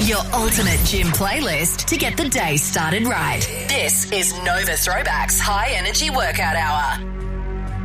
Your ultimate gym playlist to get the day started right. This is Nova Throwback's High Energy Workout Hour.